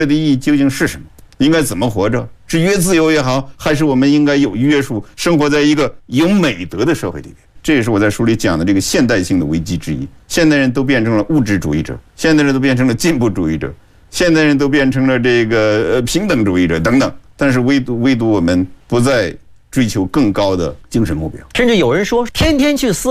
的意义究竟是什么？应该怎么活着？是越自由越好，还是我们应该有约束，生活在一个有美德的社会里边？这也是我在书里讲的这个现代性的危机之一。现代人都变成了物质主义者，现代人都变成了进步主义者，现代人都变成了这个平等主义者等等。但是唯独我们不再追求更高的精神目标， 甚至有人说，天天去